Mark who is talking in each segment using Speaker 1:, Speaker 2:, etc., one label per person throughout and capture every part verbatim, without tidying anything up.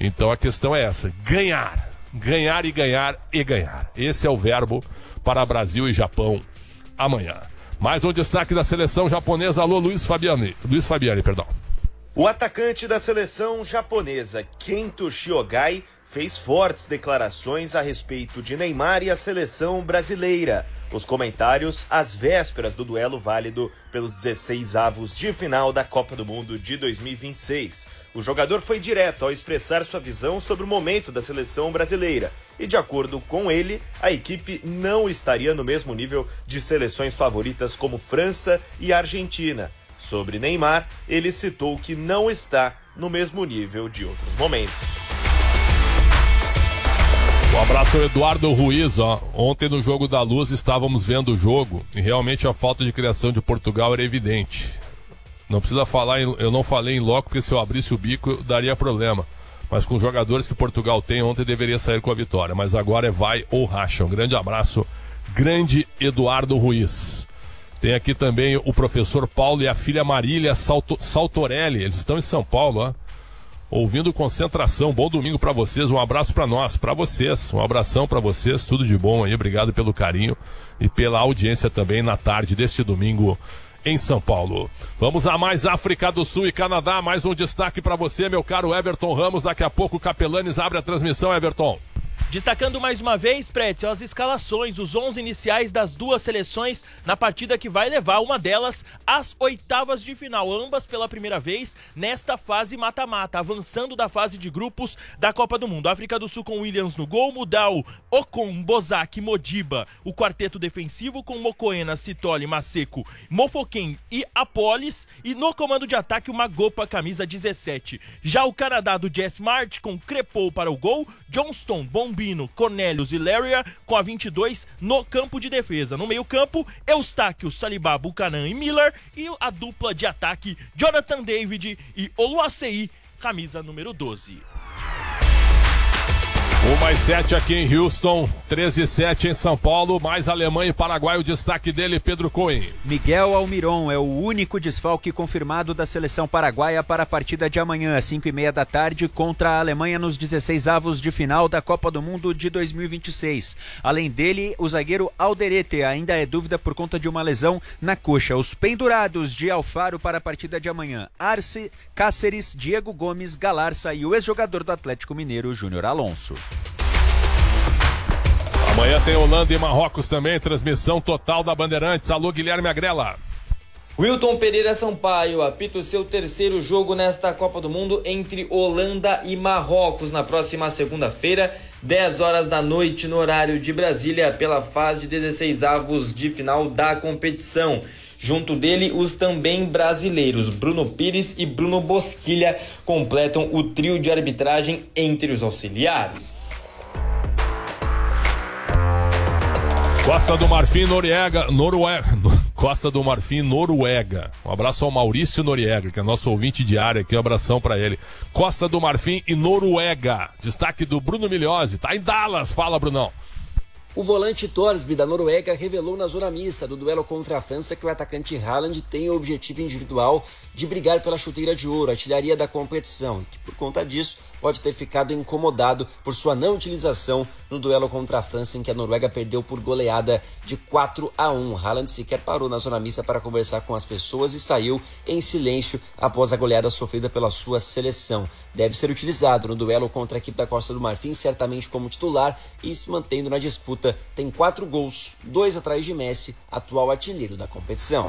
Speaker 1: Então a questão é essa, ganhar, ganhar e ganhar e ganhar. Esse é o verbo para Brasil e Japão amanhã. Mais um destaque da seleção japonesa, alô Luiz Fabiani, Luiz Fabiani, perdão.
Speaker 2: O atacante da seleção japonesa, Kento Shiogai, fez fortes declarações a respeito de Neymar e a seleção brasileira. Os comentários às vésperas do duelo válido pelos dezesseis avos de final da Copa do Mundo de dois mil e vinte e seis. O jogador foi direto ao expressar sua visão sobre o momento da seleção brasileira e, de acordo com ele, a equipe não estaria no mesmo nível de seleções favoritas como França e Argentina. Sobre Neymar, ele citou que não está no mesmo nível de outros momentos.
Speaker 1: Um abraço ao Eduardo Ruiz, ó. Ontem no Jogo da Luz estávamos vendo o jogo e realmente a falta de criação de Portugal era evidente. Não precisa falar, em, eu não falei em loco porque se eu abrisse o bico daria problema. Mas com os jogadores que Portugal tem, ontem deveria sair com a vitória. Mas agora é vai ou racha. Um grande abraço, grande Eduardo Ruiz. Tem aqui também o professor Paulo e a filha Marília Salto, Saltorelli. Eles estão em São Paulo, ó. Ouvindo Concentração. Bom domingo pra vocês, um abraço pra nós, pra vocês, um abração pra vocês, tudo de bom aí, obrigado pelo carinho e pela audiência também na tarde deste domingo em São Paulo. Vamos a mais África do Sul e Canadá, mais um destaque pra você, meu caro Everton Ramos, daqui a pouco o Capelanes abre a transmissão, Everton.
Speaker 3: Destacando mais uma vez, Pretzel, as escalações, os onze iniciais das duas seleções na partida que vai levar uma delas às oitavas de final, ambas pela primeira vez nesta fase mata-mata, avançando da fase de grupos da Copa do Mundo. África do Sul com Williams no gol, Mudau, Ocon, Bozak, Modiba, o quarteto defensivo com Mokoena, Sitoli, Maseko, Mofoken e Apolis, e no comando de ataque o Magopa, camisa dezessete. Já o Canadá do Jess Mart com Crepou para o gol, Johnston, Bombi, Cornelius e Laria com a vinte e dois no campo de defesa. No meio campo, Eustáquio, Salibá, Buchanan e Miller, e a dupla de ataque Jonathan David e Oluwaseyi, camisa número doze.
Speaker 1: um mais sete aqui em Houston, treze e sete em São Paulo, mais Alemanha e Paraguai, o destaque dele, Pedro Cohen.
Speaker 4: Miguel Almiron é o único desfalque confirmado da seleção paraguaia para a partida de amanhã, às cinco e meia da tarde, contra a Alemanha nos dezesseis avos de final da Copa do Mundo de dois mil e vinte e seis. Além dele, o zagueiro Alderete ainda é dúvida por conta de uma lesão na coxa. Os pendurados de Alfaro para a partida de amanhã, Arce, Cáceres, Diego Gomes, Galarça e o ex-jogador do Atlético Mineiro, Júnior Alonso.
Speaker 1: Amanhã tem Holanda e Marrocos também, transmissão total da Bandeirantes. Alô, Guilherme Agrela.
Speaker 5: Wilton Pereira Sampaio apita o seu terceiro jogo nesta Copa do Mundo entre Holanda e Marrocos na próxima segunda-feira, dez horas da noite no horário de Brasília, pela fase de dezesseis avos de final da competição. Junto dele, os também brasileiros Bruno Pires e Bruno Bosquilha completam o trio de arbitragem entre os auxiliares.
Speaker 1: Costa do Marfim, Noriega, Noruega, Costa do Marfim, Noruega. Um abraço ao Maurício Noriega, que é nosso ouvinte diário aqui, um abração pra ele. Costa do Marfim e Noruega. Destaque do Bruno Migliozzi, tá em Dallas, fala Brunão.
Speaker 6: O volante Thorsby da Noruega revelou na zona mista do duelo contra a França que o atacante Haaland tem o objetivo individual de brigar pela chuteira de ouro, a artilharia da competição, e que por conta disso pode ter ficado incomodado por sua não utilização no duelo contra a França, em que a Noruega perdeu por goleada de quatro a um. Haaland sequer parou na zona mista para conversar com as pessoas e saiu em silêncio após a goleada sofrida pela sua seleção. Deve ser utilizado no duelo contra a equipe da Costa do Marfim, certamente como titular, e se mantendo na disputa. Tem quatro gols, dois atrás de Messi, atual artilheiro da competição.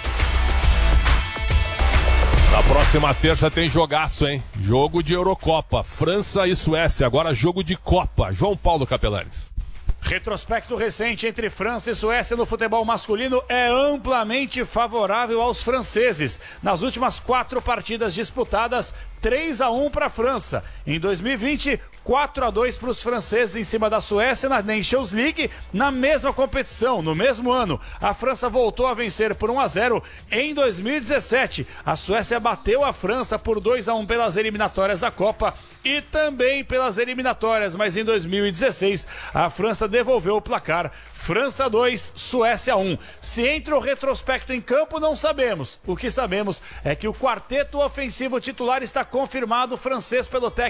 Speaker 1: Na próxima terça tem jogaço, hein? Jogo de Eurocopa, França e Suécia, agora jogo de Copa. João Paulo Capelanes.
Speaker 7: Retrospecto recente entre França e Suécia no futebol masculino é amplamente favorável aos franceses. Nas últimas quatro partidas disputadas, três a um para a França. Em dois mil e vinte, quatro a dois para os franceses em cima da Suécia na Nations League, na mesma competição, no mesmo ano. A França voltou a vencer por um a zero em dois mil e dezessete. A Suécia bateu a França por dois a um pelas eliminatórias da Copa e também pelas eliminatórias, mas em dois mil e dezesseis a França devolveu o placar. França dois, Suécia um. Se entra o retrospecto em campo, não sabemos. O que sabemos é que o quarteto ofensivo titular está confirmado francês pelo técnico